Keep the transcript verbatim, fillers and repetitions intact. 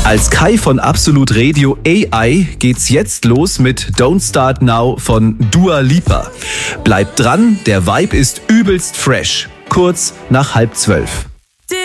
Als Kai von Absolut Radio A I geht's jetzt los mit Don't Start Now von Dua Lipa. Bleibt dran, der Vibe ist übelst fresh. Kurz nach halb zwölf.